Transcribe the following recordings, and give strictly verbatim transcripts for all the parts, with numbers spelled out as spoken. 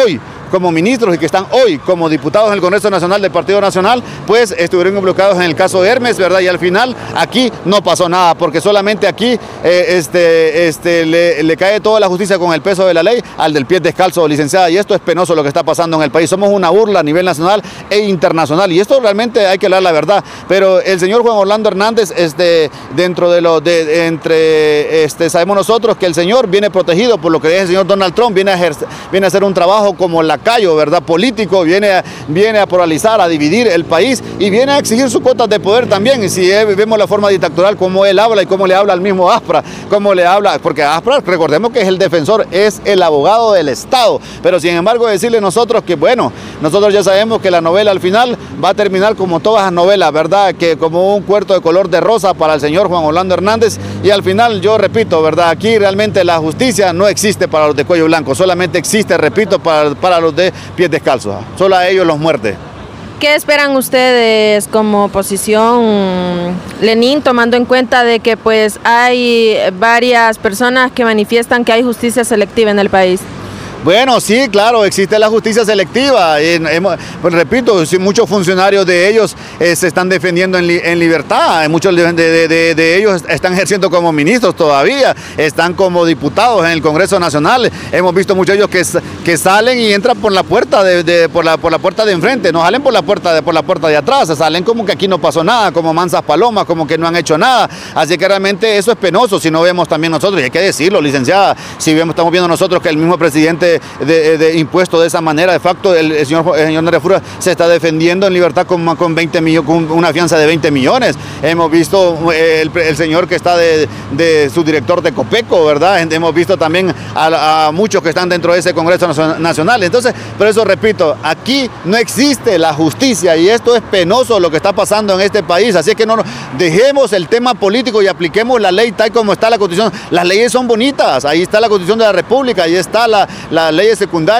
hoy como ministros y que están hoy como diputados en el Congreso Nacional del Partido Nacional, pues estuvieron involucrados en el caso de Hermes, ¿verdad? Y al final aquí no pasó nada, porque solamente aquí eh, este, este, le, le cae toda la justicia con el peso de la ley al del pie descalzo, licenciada, y esto es penoso lo que está pasando en el país. Somos una burla a nivel nacional e internacional, y esto realmente hay que hablar la verdad, pero el señor Juan Orlando Hernández, este, dentro de lo de, de entre, este, sabemos nosotros que el señor viene protegido por lo que es el señor Donald Trump, viene a, ejercer, viene a hacer un trabajo como lacayo, ¿verdad? Político, viene a, viene a polarizar, a dividir el país y viene a exigir sus cuotas de poder también. Y si vemos la forma dictatorial, cómo él habla y cómo le habla al mismo Aspra, cómo le habla, porque Aspra, recordemos que es el defensor, es el abogado del Estado, pero sin embargo decirle nosotros que bueno, nosotros ya sabemos que la novela al final va a terminar como todas las novelas, ¿verdad? Que como un cuarto de color de rosa para el señor Juan Orlando Hernández, y al final yo repito, ¿verdad? Aquí realmente la justicia no existe para los de cuello blanco, solamente existe, repito, para, para los de pies descalzos, solo a ellos los muerte. ¿Qué esperan ustedes como oposición, Lenín, tomando en cuenta de que pues hay varias personas que manifiestan que hay justicia selectiva en el país? Bueno, sí, claro, existe la justicia selectiva. Y, hemos, pues, repito, sí, muchos funcionarios de ellos eh, se están defendiendo en, li, en libertad. Muchos de, de, de, de ellos están ejerciendo como ministros todavía, están como diputados en el Congreso Nacional. Hemos visto muchos de ellos que, que salen y entran por la puerta de, de por la por la puerta de enfrente, no salen por la puerta de por la puerta de atrás, salen como que aquí no pasó nada, como mansas palomas, como que no han hecho nada. Así que realmente eso es penoso si no vemos también nosotros, y hay que decirlo, licenciada, si vemos, estamos viendo nosotros que el mismo presidente De, de impuesto de esa manera, de facto el, el señor, el señor Nerefura se está defendiendo en libertad con, con, veinte millones, con una fianza de veinte millones. Hemos visto el, el señor que está de, de subdirector de Copeco, ¿verdad? Hemos visto también a, a muchos que están dentro de ese Congreso Nacional. Entonces, por eso repito, aquí no existe la justicia y esto es penoso lo que está pasando en este país. Así que no dejemos el tema político y apliquemos la ley tal como está la Constitución. Las leyes son bonitas, ahí está la Constitución de la República, ahí está la, la leyes secundarias.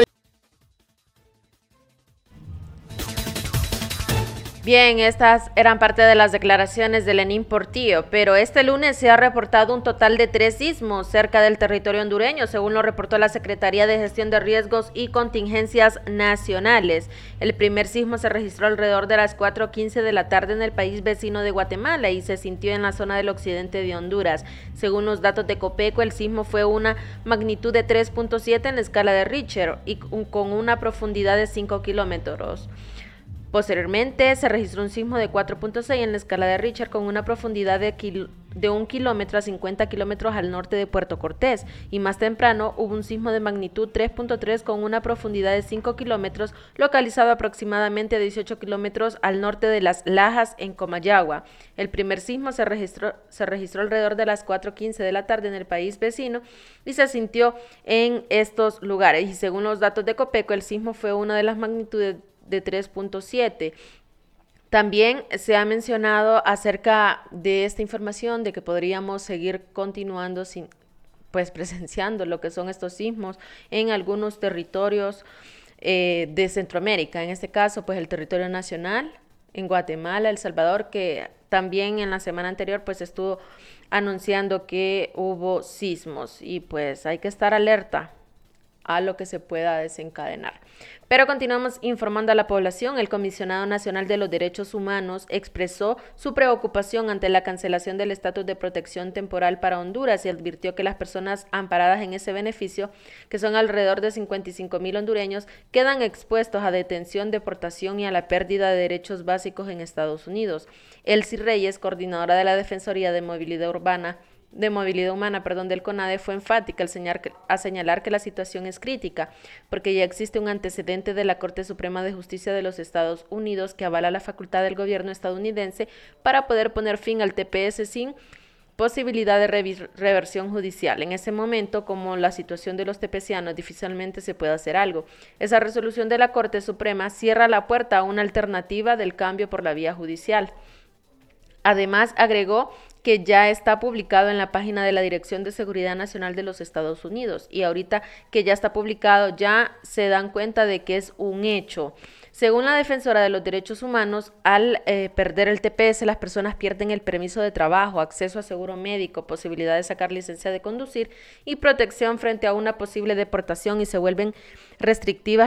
Bien, estas eran parte de las declaraciones de Lenín Portillo, pero este lunes se ha reportado un total de tres sismos cerca del territorio hondureño, según lo reportó la Secretaría de Gestión de Riesgos y Contingencias Nacionales. El primer sismo se registró alrededor de las cuatro quince de la tarde en el país vecino de Guatemala y se sintió en la zona del occidente de Honduras. Según los datos de Copeco, el sismo fue una magnitud de tres punto siete en la escala de Richter y con una profundidad de cinco kilómetros. Posteriormente se registró un sismo de cuatro punto seis en la escala de Richter con una profundidad de, kil de un kilómetro a cincuenta kilómetros al norte de Puerto Cortés, y más temprano hubo un sismo de magnitud tres punto tres con una profundidad de cinco kilómetros localizado aproximadamente a dieciocho kilómetros al norte de Las Lajas en Comayagua. El primer sismo se registró, se registró alrededor de las cuatro quince de la tarde en el país vecino y se sintió en estos lugares, y según los datos de Copeco el sismo fue una de las magnitudes de tres punto siete. También se ha mencionado acerca de esta información de que podríamos seguir continuando sin, pues presenciando lo que son estos sismos en algunos territorios eh, de Centroamérica, en este caso pues el territorio nacional, en Guatemala, El Salvador, que también en la semana anterior pues estuvo anunciando que hubo sismos, y pues hay que estar alerta a lo que se pueda desencadenar. Pero continuamos informando a la población. El Comisionado Nacional de los Derechos Humanos expresó su preocupación ante la cancelación del estatus de protección temporal para Honduras y advirtió que las personas amparadas en ese beneficio, que son alrededor de cincuenta y cinco mil hondureños, quedan expuestos a detención, deportación y a la pérdida de derechos básicos en Estados Unidos. Elsie Reyes, coordinadora de la Defensoría de Movilidad Urbana, de movilidad humana, perdón, del CONADE, fue enfática al señalar que, a señalar que la situación es crítica, porque ya existe un antecedente de la Corte Suprema de Justicia de los Estados Unidos que avala la facultad del gobierno estadounidense para poder poner fin al T P S sin posibilidad de reversión judicial. En ese momento, como la situación de los tepecianos, difícilmente se puede hacer algo. Esa resolución de la Corte Suprema cierra la puerta a una alternativa del cambio por la vía judicial. Además, agregó que ya está publicado en la página de la Dirección de Seguridad Nacional de los Estados Unidos, y ahorita que ya está publicado ya se dan cuenta de que es un hecho. Según la defensora de los derechos humanos, al eh, perder el T P S, las personas pierden el permiso de trabajo, acceso a seguro médico, posibilidad de sacar licencia de conducir y protección frente a una posible deportación, y se vuelven restrictivas